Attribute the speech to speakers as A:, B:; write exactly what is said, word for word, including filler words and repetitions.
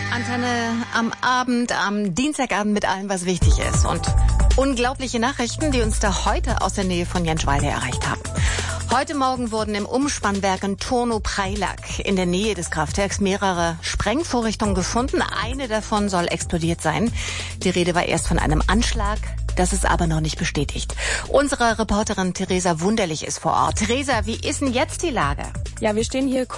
A: Antenne am Abend, am Dienstagabend mit allem, was wichtig ist. Und unglaubliche Nachrichten, die uns da heute aus der Nähe von Jenschwalde erreicht haben. Heute Morgen wurden im Umspannwerk in Turnu-Preilack in der Nähe des Kraftwerks mehrere Sprengvorrichtungen gefunden. Eine davon soll explodiert sein. Die Rede war erst von einem Anschlag. Das ist aber noch nicht bestätigt. Unsere Reporterin Theresa Wunderlich ist vor Ort. Theresa, wie ist denn jetzt die Lage?
B: Ja, wir stehen hier